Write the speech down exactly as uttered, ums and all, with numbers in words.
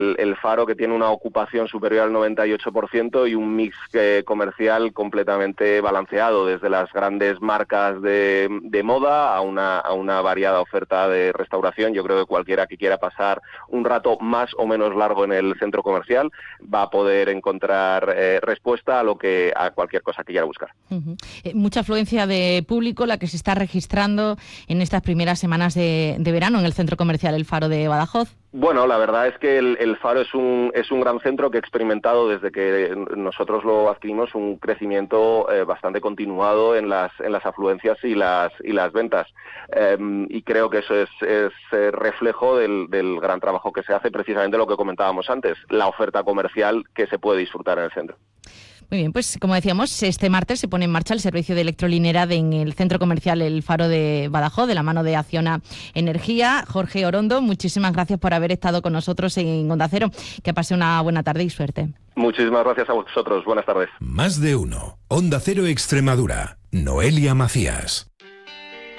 el, el Faro, que tiene una ocupación superior al noventa y ocho por ciento y un mix eh, comercial completamente balanceado, desde las grandes marcas de, de moda a una, a una variada oferta de restauración. Yo creo que cualquiera que quiera pasar un rato más o menos largo en el centro comercial va a poder encontrar eh, respuesta a lo que a cualquier cosa que quiera buscar. Uh-huh. Eh, mucha afluencia de público la que se está registrando en estas primeras semanas de, de verano en el centro comercial El Faro de Badajoz. Bueno, la verdad es que el, el Faro es un es un gran centro que ha experimentado desde que nosotros lo adquirimos un crecimiento eh, bastante continuado en las en las afluencias y las y las ventas, eh, y creo que eso es, es reflejo del, del gran trabajo que se hace, precisamente lo que comentábamos antes, la oferta comercial que se puede disfrutar en el centro. Muy bien, pues como decíamos, este martes se pone en marcha el servicio de electrolinera de, en el centro comercial El Faro de Badajoz, de la mano de Acciona Energía. Jorge Orondo, muchísimas gracias por haber estado con nosotros en Onda Cero. Que pase una buena tarde y suerte. Muchísimas gracias a vosotros. Buenas tardes. Más de uno. Onda Cero Extremadura. Noelia Macías.